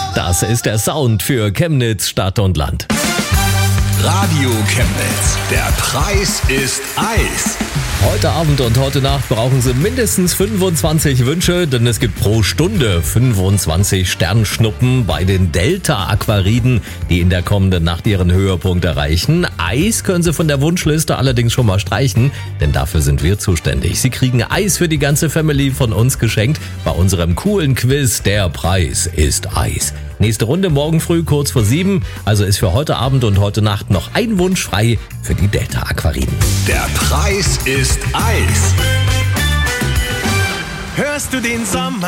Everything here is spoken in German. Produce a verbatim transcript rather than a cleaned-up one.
Das ist der Sound für Chemnitz, Stadt und Land. Radio Chemnitz, der Preis ist Eis. Heute Abend und heute Nacht brauchen Sie mindestens fünfundzwanzig Wünsche, denn es gibt pro Stunde fünfundzwanzig Sternschnuppen bei den Delta-Aquariden, die in der kommenden Nacht ihren Höhepunkt erreichen. Eis können Sie von der Wunschliste allerdings schon mal streichen, denn dafür sind wir zuständig. Sie kriegen Eis für die ganze Family von uns geschenkt bei unserem coolen Quiz. Der Preis ist Eis. Nächste Runde morgen früh kurz vor sieben, also ist für heute Abend und heute Nacht noch ein Wunsch frei für die Delta-Aquariden. Der Preis ist Eis. Hörst du den Sommer?